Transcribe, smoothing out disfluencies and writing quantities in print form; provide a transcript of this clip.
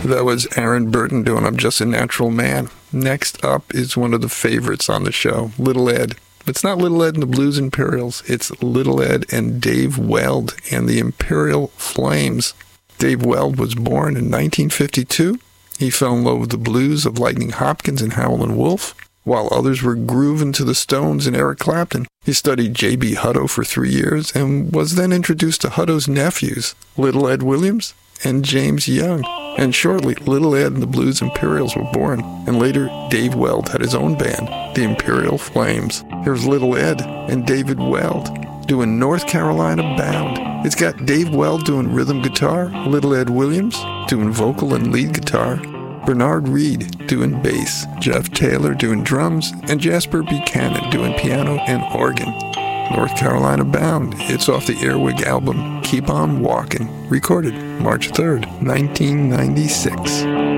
That was Aaron Burton doing I'm Just a Natural Man. Next up is one of the favorites on the show, Little Ed. It's not Little Ed and the Blues Imperials. It's Little Ed and Dave Weld and the Imperial Flames. Dave Weld was born in 1952. He fell in love with the blues of Lightning Hopkins and Howlin' Wolf. While others were grooving to the Stones and Eric Clapton, he studied J.B. Hutto for 3 years and was then introduced to Hutto's nephews, Little Ed Williams and James Young. And shortly, Little Ed and the Blues Imperials were born, and later Dave Weld had his own band, the Imperial Flames. Here's Little Ed and David Weld doing North Carolina Bound. It's got Dave Weld doing rhythm guitar, Little Ed Williams doing vocal and lead guitar, Bernard Reed doing bass, Jeff Taylor doing drums, and Jasper Buchanan doing piano and organ. North Carolina Bound. It's off the Earwig album Keep On Walking, recorded March 3rd, 1996.